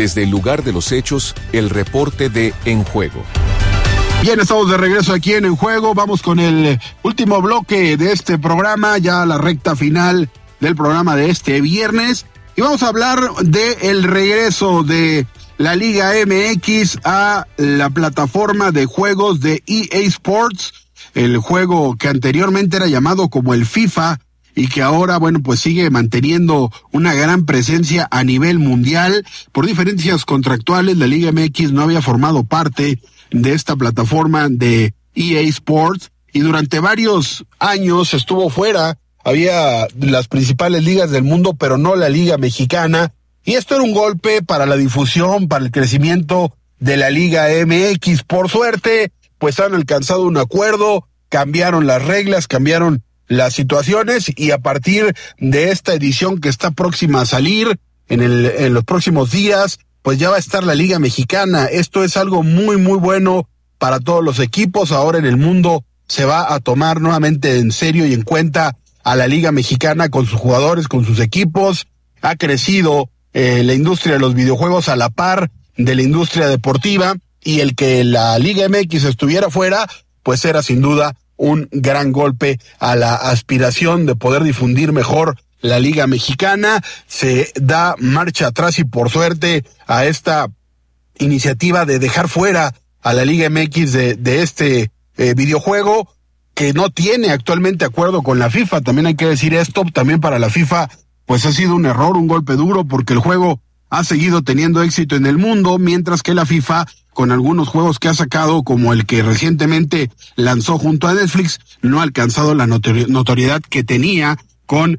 Desde el lugar de los hechos, el reporte de En Juego. Bien, estamos de regreso aquí en Juego. Vamos con el último bloque de este programa, ya la recta final del programa de este viernes. Y vamos a hablar del regreso de la Liga MX a la plataforma de juegos de EA Sports, el juego que anteriormente era llamado como el FIFA y que ahora, pues sigue manteniendo una gran presencia a nivel mundial. Por diferencias contractuales, la Liga MX no había formado parte de esta plataforma de EA Sports y durante varios años estuvo fuera. Había las principales ligas del mundo, pero no la Liga Mexicana, y esto era un golpe para la difusión, para el crecimiento de la Liga MX. Por suerte, pues han alcanzado un acuerdo, cambiaron las reglas, cambiaron las situaciones, y a partir de esta edición que está próxima a salir en los próximos días, pues ya va a estar la Liga Mexicana. Esto es algo muy, muy bueno para todos los equipos. Ahora en el mundo se va a tomar nuevamente en serio y en cuenta a la Liga Mexicana con sus jugadores, con sus equipos. Ha crecido la industria de los videojuegos a la par de la industria deportiva, y el que la Liga MX estuviera fuera, pues era sin duda un gran golpe a la aspiración de poder difundir mejor la Liga Mexicana. Se da marcha atrás, y por suerte, a esta iniciativa de dejar fuera a la Liga MX de este videojuego, que no tiene actualmente acuerdo con la FIFA. También hay que decir esto, también para la FIFA pues ha sido un error, un golpe duro, porque el juego ha seguido teniendo éxito en el mundo, mientras que la FIFA, con algunos juegos que ha sacado, como el que recientemente lanzó junto a Netflix, no ha alcanzado la notoriedad que tenía con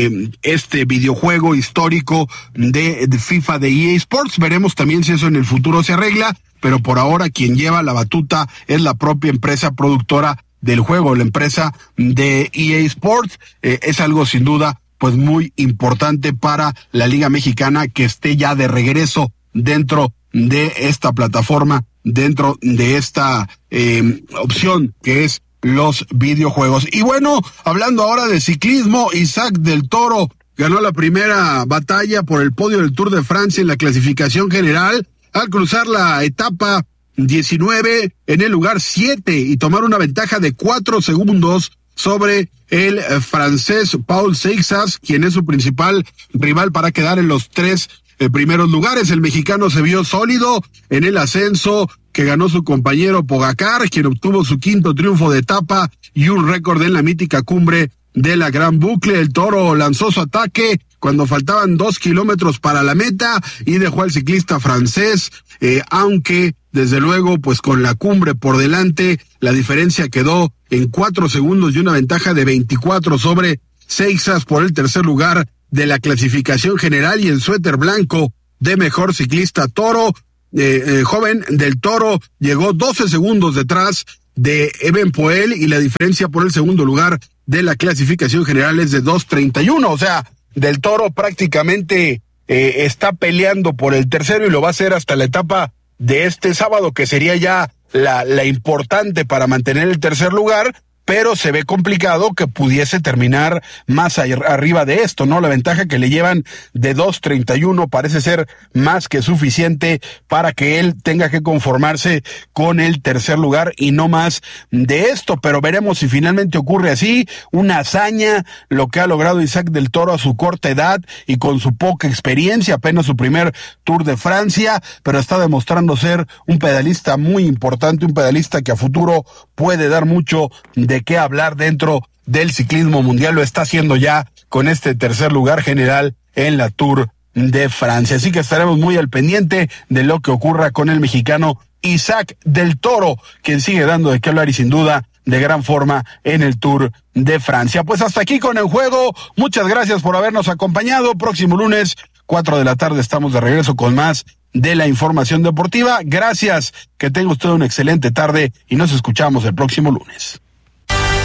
este videojuego histórico de FIFA de EA Sports. Veremos también si eso en el futuro se arregla, pero por ahora quien lleva la batuta es la propia empresa productora del juego, la empresa de EA Sports. Es algo sin duda pues muy importante para la Liga Mexicana que esté ya de regreso dentro de esta plataforma, dentro de esta opción que es los videojuegos. Y bueno, hablando ahora de ciclismo, Isaac Del Toro ganó la primera batalla por el podio del Tour de Francia en la clasificación general al cruzar la etapa 19 en el lugar 7 y tomar una ventaja de 4 segundos sobre el francés Paul Seixas, quien es su principal rival para quedar en los 3 primeros lugares. El mexicano se vio sólido en el ascenso que ganó su compañero Pogacar, quien obtuvo su 5º triunfo de etapa y un récord en la mítica cumbre de la Gran Bucle. El Toro lanzó su ataque cuando faltaban 2 kilómetros para la meta y dejó al ciclista francés, aunque desde luego pues con la cumbre por delante, la diferencia quedó en 4 segundos y una ventaja de 24 sobre Seixas por el tercer lugar de la clasificación general, y el suéter blanco de mejor ciclista Toro, joven Del Toro, llegó 12 segundos detrás de Evenepoel, y la diferencia por el segundo lugar de la clasificación general es de 2:31, o sea, Del Toro prácticamente está peleando por el tercero y lo va a hacer hasta la etapa de este sábado, que sería ya la importante para mantener el tercer lugar, pero se ve complicado que pudiese terminar más arriba de esto, ¿no? La ventaja que le llevan de 2:31 parece ser más que suficiente para que él tenga que conformarse con el tercer lugar y no más de esto, pero veremos si finalmente ocurre así. Una hazaña lo que ha logrado Isaac Del Toro a su corta edad y con su poca experiencia, apenas su primer Tour de Francia, pero está demostrando ser un pedalista muy importante, un pedalista que a futuro puede dar mucho de qué hablar dentro del ciclismo mundial. Lo está haciendo ya con este tercer lugar general en la Tour de Francia. Así que estaremos muy al pendiente de lo que ocurra con el mexicano Isaac Del Toro, quien sigue dando de qué hablar y sin duda de gran forma en el Tour de Francia. Pues hasta aquí con El Juego. Muchas gracias por habernos acompañado. Próximo lunes, 4 de la tarde, estamos de regreso con más de la información deportiva. Gracias, que tenga usted una excelente tarde y nos escuchamos el próximo lunes.